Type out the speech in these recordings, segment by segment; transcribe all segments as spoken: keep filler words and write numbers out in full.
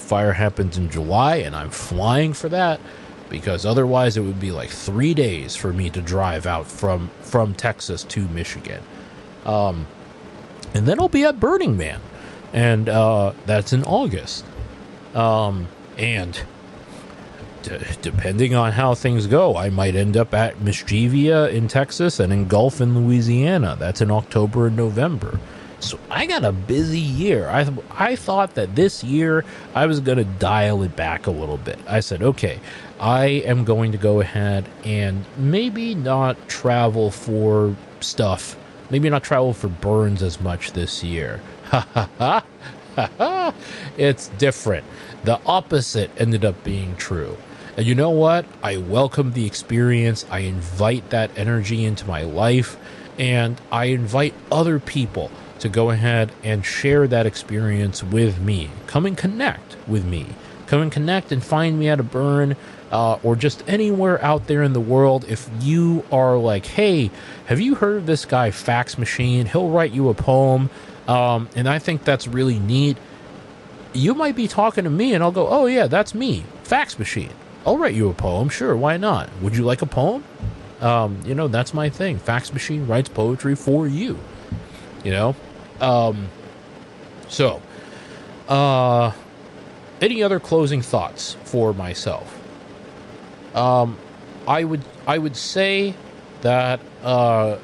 fire happens in July, and I'm flying for that, because otherwise it would be like three days for me to drive out from, from Texas to Michigan. Um, and then I'll be at Burning Man, and uh, that's in August. Um, and d- depending on how things go, I might end up at Mischievia in Texas and in Gulf in Louisiana. That's in October and November. So I got a busy year. I I thought that this year I was going to dial it back a little bit. I said, okay, I am going to go ahead and maybe not travel for stuff. Maybe not travel for burns as much this year. Ha ha ha. Ha ha. It's different. The opposite ended up being true. And you know what? I welcome the experience. I invite that energy into my life. And I invite other people to go ahead and share that experience with me. Come and connect with me. Come and connect and find me at a burn, uh, or just anywhere out there in the world. If you are like, hey, have you heard of this guy, Fax Machine? He'll write you a poem, um, and I think that's really neat. You might be talking to me, and I'll go, oh, yeah, that's me, Fax Machine. I'll write you a poem. Sure, why not? Would you like a poem? Um, you know, that's my thing. Fax Machine writes poetry for you. You know? Um, so, uh, any other closing thoughts for myself? Um, I would, I would say that, uh,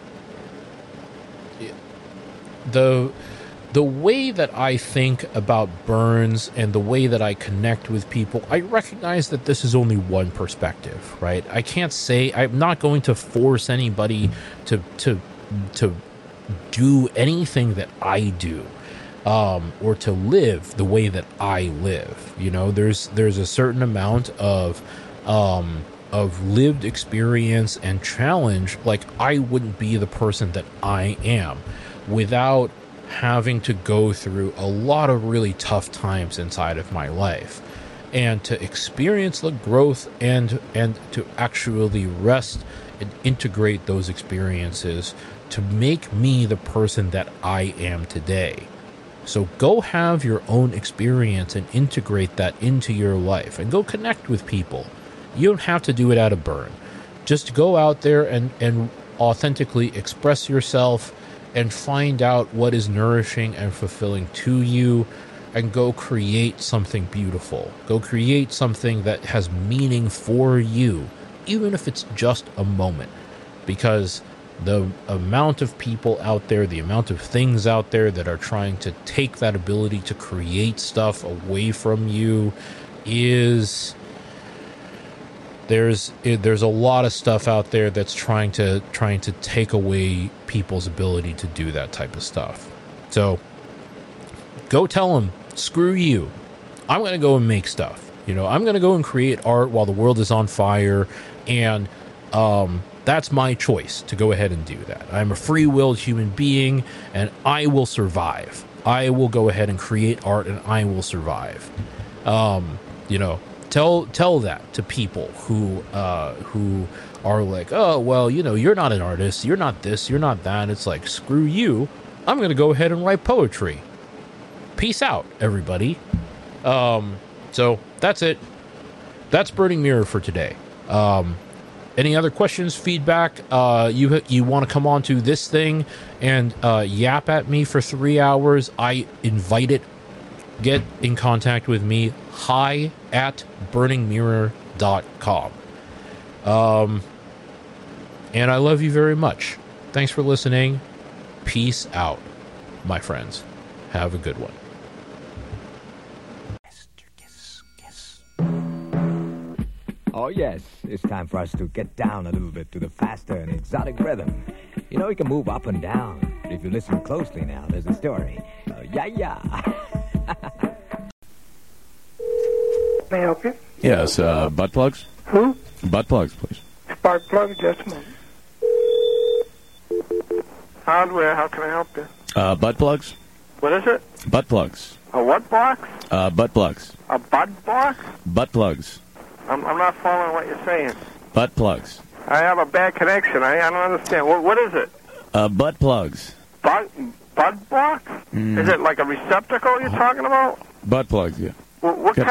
the, the way that I think about burns and the way that I connect with people, I recognize that this is only one perspective, right? I can't say, I'm not going to force anybody to, to, to, do anything that I do, um, or to live the way that I live. You know, there's there's a certain amount of um, of lived experience and challenge. Like, I wouldn't be the person that I am without having to go through a lot of really tough times inside of my life, and to experience the growth and and to actually rest and integrate those experiences to make me the person that I am today. So go have your own experience and integrate that into your life, and go connect with people. You don't have to do it at a burn. Just go out there and, and authentically express yourself and find out what is nourishing and fulfilling to you, and go create something beautiful. Go create something that has meaning for you, even if it's just a moment. Because the amount of people out there, the amount of things out there that are trying to take that ability to create stuff away from you is, there's there's a lot of stuff out there that's trying to trying to take away people's ability to do that type of stuff. So go tell them, screw you. I'm going to go and make stuff. You know, I'm going to go and create art while the world is on fire, and um that's my choice to go ahead and do that. I'm a free-willed human being, and I will survive. I will go ahead and create art, and I will survive. Um, you know, tell tell that to people who uh, who are like, oh, well, you know, you're not an artist. You're not this. You're not that. It's like, screw you. I'm going to go ahead and write poetry. Peace out, everybody. Um, so that's it. That's Burning Mirror for today. Um, Any other questions, feedback? Uh, you you want to come on to this thing and uh, yap at me for three hours? I invite it. Get in contact with me. Hi at burning mirror dot com. Um, and I love you very much. Thanks for listening. Peace out, my friends. Have a good one. Oh, yes, it's time for us to get down a little bit to the faster and exotic rhythm. You know, you can move up and down. If you listen closely now, there's a story. Uh, yeah, yeah. May I help you? Yes, uh, butt plugs? Who? Butt plugs, please. Spark plug, just a moment. Hardware, how can I help you? Uh, butt plugs? What is it? Butt plugs. A what box? Uh, butt plugs. A bud box? Butt plugs. I'm, I'm not following what you're saying. Butt plugs. I have a bad connection. I, I don't understand. What, what is it? Uh, butt plugs. Bud, bud box? Mm. Is it like a receptacle you're talking about? Butt plugs, yeah. What, what Get